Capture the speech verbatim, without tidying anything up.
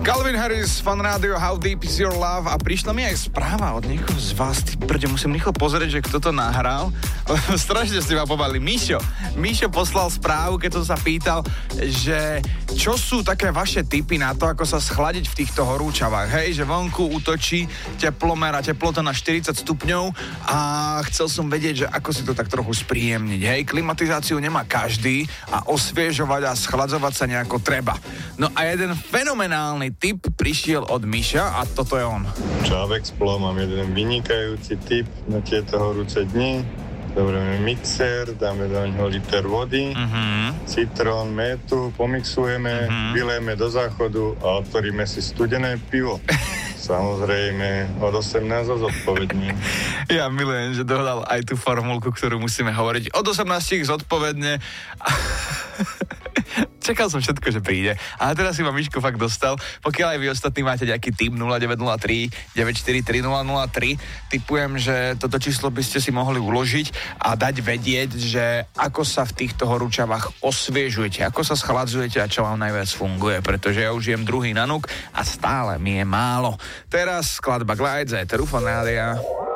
Calvin Harris, Fan Rádio, How Deep Is Your Love, a prišla mi aj správa od niekoho z vás. Ty brde, musím rýchlo pozrieť, že kto to nahral. Strašne ste ma pobali. Mišo. Mišo poslal správu, keď som sa pýtal, že čo sú také vaše tipy na to, ako sa schladiť v týchto horúčavách. Hej, že vonku útočí teplomer a teplota na štyridsať stupňov a chcel som vedieť, že ako si to tak trochu spríjemniť. Hej, klimatizáciu nemá každý a osviežovať a schladzovať sa nejako treba. No a jeden fenomenálny tip prišiel od Miša a toto je on. Čau, Explo, mám jeden vynikajúci tip na tieto horúce dni. Doberieme mixer, dáme do neho liter vody, uh-huh. citrón, métu, pomixujeme, uh-huh. vylejeme do záchodu a otvoríme si studené pivo. Samozrejme, od osemnásť zodpovedne. Ja milujem, že dohľadal aj tú formulku, ktorú musíme hovoriť. Od osemnásť zodpovedne. Čakal som všetko, že príde. A teraz si ma Miško fakt dostal. Pokiaľ aj vy ostatní máte nejaký tip nula deväť nula tri deväť štyri tri nula nula tri, tipujem, že toto číslo by ste si mohli uložiť a dať vedieť, že ako sa v týchto horúčavách osviežujete, ako sa schladzujete a čo vám najviac funguje, pretože ja už jem druhý nanúk a stále mi je málo. Teraz skladba Glide za Eteru Fan Rádia.